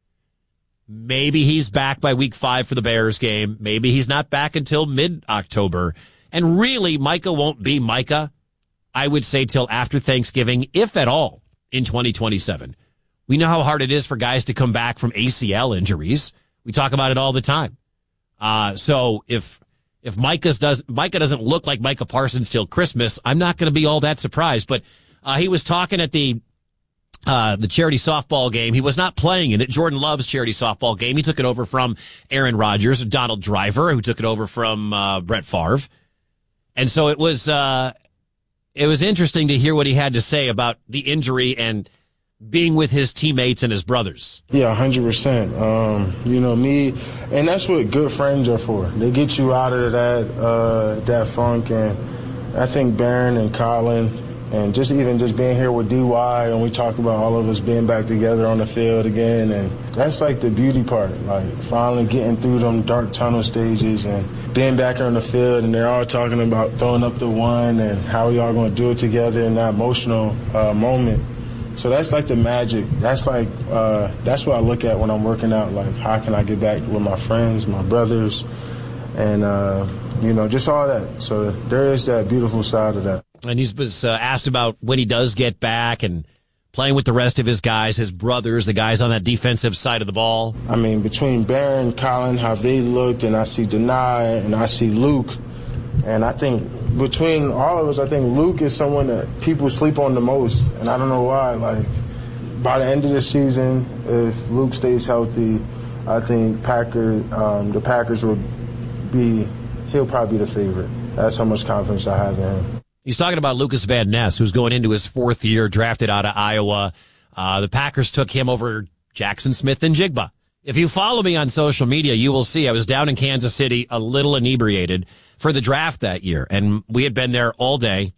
Maybe he's back by week five for the Bears game. Maybe he's not back until mid-October. And really, Micah won't be Micah, I would say, till after Thanksgiving, if at all, in twenty twenty-seven. We know how hard it is for guys to come back from A C L injuries. We talk about it all the time. Uh, so if if Micah does Micah doesn't look like Micah Parsons till Christmas, I'm not going to be all that surprised. But uh, he was talking at the uh, the charity softball game. He was not playing in it. Jordan Love's charity softball game. He took it over from Aaron Rodgers, Donald Driver, who took it over from uh, Brett Favre. And so it was uh, it was interesting to hear what he had to say about the injury and being with his teammates and his brothers. Yeah, one hundred percent. Um, you know, me, and that's what good friends are for. They get you out of that uh, that funk, and I think Barron and Colin, and just even just being here with D Y, and we talk about all of us being back together on the field again, and that's like the beauty part, like finally getting through them dark tunnel stages and being back on the field, and they're all talking about throwing up the one and how we all going to do it together in that emotional uh, moment. So that's like the magic. That's like, uh, that's what I look at when I'm working out. Like, how can I get back with my friends, my brothers, and, uh, you know, just all that. So there is that beautiful side of that. And he's was uh, asked about when he does get back and playing with the rest of his guys, his brothers, the guys on that defensive side of the ball. I mean, between Barron, Colin, how they looked, and I see Denai, and I see Luke, And I think between all of us, I think Luke is someone that people sleep on the most. And I don't know why. Like, by the end of the season, if Luke stays healthy, I think Packer, um, the Packers will be, he'll probably be the favorite. That's how much confidence I have in him. He's talking about Lucas Van Ness, who's going into his fourth year, drafted out of Iowa. Uh, the Packers took him over Jackson Smith and Jigba. If you follow me on social media, you will see I was down in Kansas City a little inebriated for the draft that year, and we had been there all day.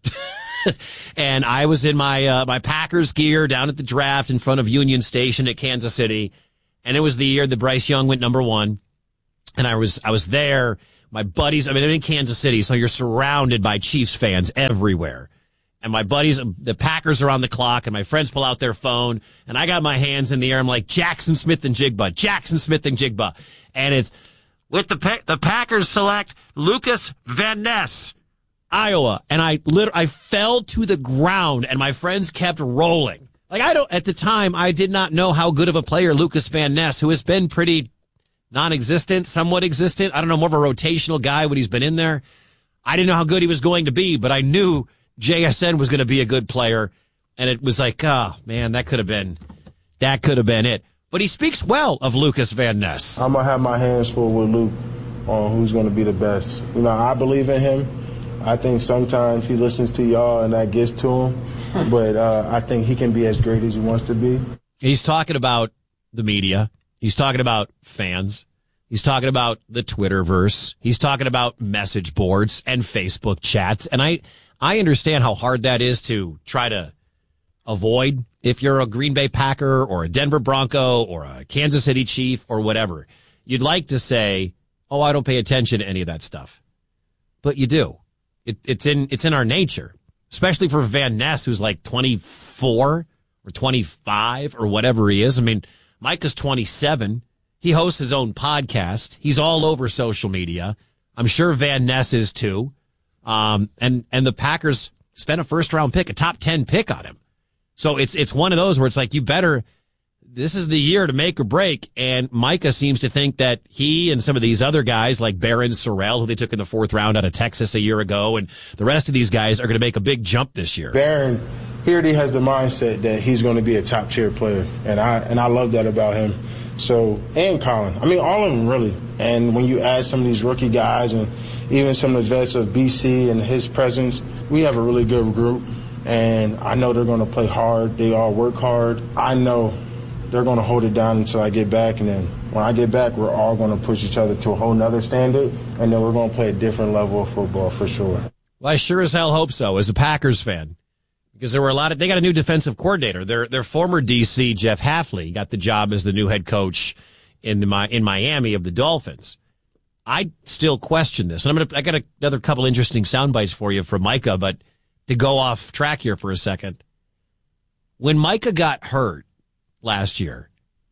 And I was in my uh, my Packers gear down at the draft in front of Union Station at Kansas City, and it was the year that Bryce Young went number one. And I was I was there. My buddies, I mean, I'm in Kansas City, so you're surrounded by Chiefs fans everywhere. And my buddies, the Packers are on the clock, and my friends pull out their phone, and I got my hands in the air. I'm like, Jackson Smith and Jigba, Jackson Smith and Jigba. And it's, with the pa- the Packers select Lucas Van Ness, Iowa. And I lit- I fell to the ground, and my friends kept rolling. Like, I don't, at the time, I did not know how good of a player Lucas Van Ness, who has been pretty non-existent, somewhat existent. I don't know, more of a rotational guy when he's been in there. I didn't know how good he was going to be, but I knew J S N was going to be a good player, and it was like, oh, man, that could have been, that could have been it. But he speaks well of Lucas Van Ness. I'm going to have my hands full with Luke on who's going to be the best. You know, I believe in him. I think sometimes he listens to y'all, and that gets to him. But uh, I think he can be as great as he wants to be. He's talking about the media. He's talking about fans. He's talking about the Twitterverse. He's talking about message boards and Facebook chats. And I... I understand how hard that is to try to avoid if you're a Green Bay Packer or a Denver Bronco or a Kansas City Chief or whatever. You'd like to say, oh, I don't pay attention to any of that stuff. But you do. It, it's in it's in our nature, especially for Van Ness, who's like twenty-four or twenty-five or whatever he is. I mean, Micah's twenty-seven. He hosts his own podcast. He's all over social media. I'm sure Van Ness is too. Um, and, and the Packers spent a first round pick, a top ten pick on him. So it's, it's one of those where it's like, you better, this is the year to make or break. And Micah seems to think that he and some of these other guys like Barron Sorrell, who they took in the fourth round out of Texas a year ago, and the rest of these guys are going to make a big jump this year. Barron, he already has the mindset that he's going to be a top tier player. And I, and I love that about him. So, and Colin, I mean, all of them really. And when you add some of these rookie guys and even some of the vets of B C and his presence, we have a really good group. And I know they're going to play hard. They all work hard. I know they're going to hold it down until I get back. And then when I get back, we're all going to push each other to a whole nother standard. And then we're going to play a different level of football for sure. Well, I sure as hell hope so as a Packers fan. Because there were a lot of, they got a new defensive coordinator. Their their former D C, Jeff Hafley, got the job as the new head coach in the in Miami of the Dolphins. I still question this, and I'm gonna I got another couple interesting sound bites for you from Micah, but to go off track here for a second, when Micah got hurt last year,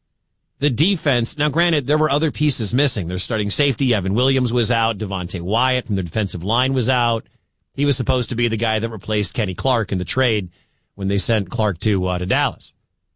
the defense. Now, granted, there were other pieces missing. Their starting safety, Evan Williams, was out. Devontae Wyatt from the defensive line was out. He was supposed to be the guy that replaced Kenny Clark in the trade when they sent Clark to uh, to Dallas.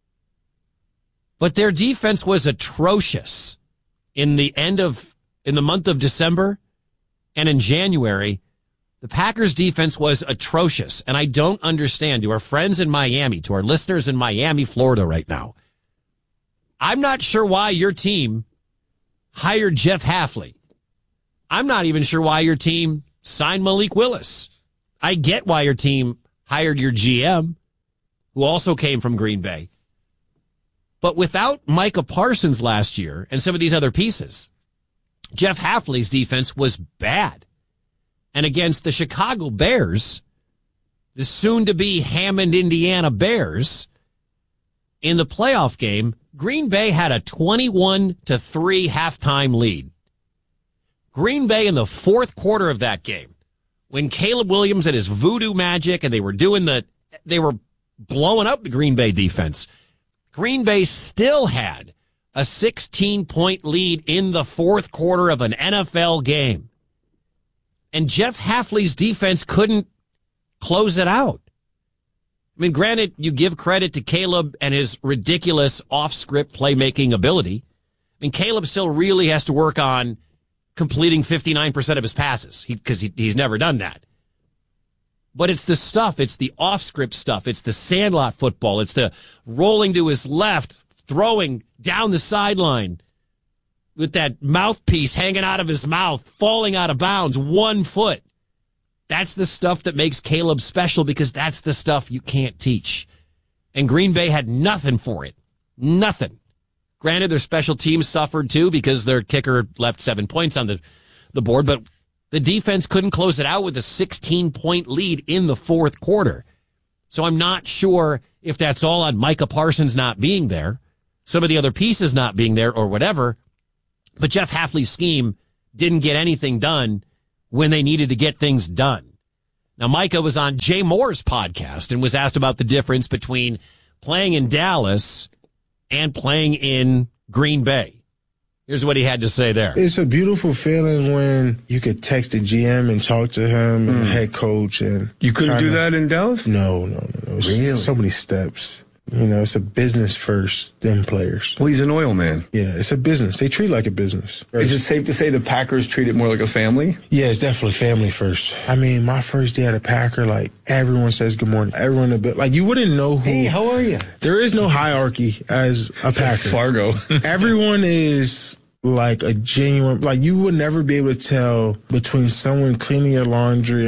But their defense was atrocious in the end of in the month of December and in January. The Packers defense was atrocious, and I don't understand. To our friends in Miami, to our listeners in Miami, Florida right now, I'm not sure why your team hired Jeff Hafley. I'm not even sure why your team signed Malik Willis. I get why your team hired your G M, who also came from Green Bay. But without Micah Parsons last year and some of these other pieces, Jeff Hafley's defense was bad. And against the Chicago Bears, the soon-to-be Hammond, Indiana Bears, in the playoff game, Green Bay had a twenty-one to three halftime lead. Green Bay in the fourth quarter of that game, when Caleb Williams and his voodoo magic, and they were doing the, they were blowing up the Green Bay defense. Green Bay still had a sixteen-point lead in the fourth quarter of an N F L game. And Jeff Hafley's defense couldn't close it out. I mean, granted, you give credit to Caleb and his ridiculous off-script playmaking ability. I mean, Caleb still really has to work on completing fifty-nine percent of his passes because he, he, he's never done that. But it's the stuff. It's the off-script stuff. It's the sandlot football. It's the rolling to his left, throwing down the sideline with that mouthpiece hanging out of his mouth, falling out of bounds, one foot. That's the stuff that makes Caleb special because that's the stuff you can't teach. And Green Bay had nothing for it. Nothing. Granted, their special teams suffered too because their kicker left seven points on the, the board, but the defense couldn't close it out with a sixteen-point lead in the fourth quarter. So I'm not sure if that's all on Micah Parsons not being there, some of the other pieces not being there or whatever, but Jeff Hafley's scheme didn't get anything done when they needed to get things done. Now, Micah was on Jay Moore's podcast and was asked about the difference between playing in Dallas and playing in Green Bay. Here's what he had to say there. It's a beautiful feeling when you could text the G M and talk to him and the head coach. And you couldn't kinda, do that in Dallas? No, no, no. no. It's Really? so many steps. You know, it's a business first, then players. Well, he's an oil man. Yeah, it's a business. They treat it like a business. Is it safe to say the Packers treat it more like a family? Yeah, it's definitely family first. I mean, my first day at a Packer, like, everyone says good morning. Everyone a bit, like, you wouldn't know who. Hey, how are you? There is no hierarchy as a It's Packer. like Fargo. Everyone is like a genuine, like, you would never be able to tell between someone cleaning your laundry